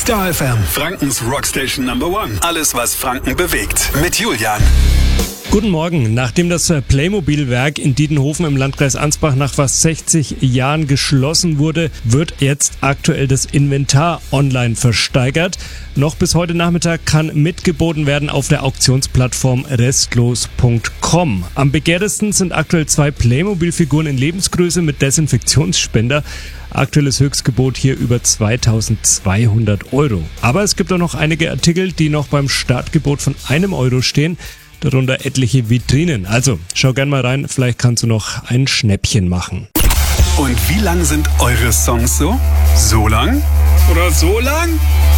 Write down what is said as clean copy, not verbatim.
Star FM, Frankens Rockstation Number One. Alles, was Franken bewegt. Mit Julian. Guten Morgen. Nachdem das Playmobil-Werk in Diedenhofen im Landkreis Ansbach nach fast 60 Jahren geschlossen wurde, wird jetzt aktuell das Inventar online versteigert. Noch bis heute Nachmittag kann mitgeboten werden auf der Auktionsplattform restlos.com. Am begehrtesten sind aktuell 2 Playmobil-Figuren in Lebensgröße mit Desinfektionsspender. Aktuelles Höchstgebot hier über 2.200 €. Aber es gibt auch noch einige Artikel, die noch beim Startgebot von €1 stehen. Darunter etliche Vitrinen. Also, schau gern mal rein, vielleicht kannst du noch ein Schnäppchen machen. Und wie lang sind eure Songs so? So lang? Oder so lang?